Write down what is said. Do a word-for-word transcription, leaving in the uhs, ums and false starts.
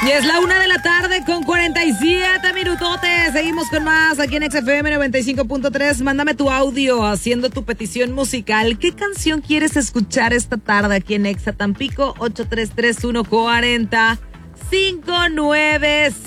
Y es la una de la tarde con cuarenta y siete minutotes. Seguimos con más aquí en X F M noventa y cinco punto tres. Mándame tu audio haciendo tu petición musical. ¿Qué canción quieres escuchar esta tarde aquí en Exa Tampico? ocho tres tres uno cuarenta cinco nueve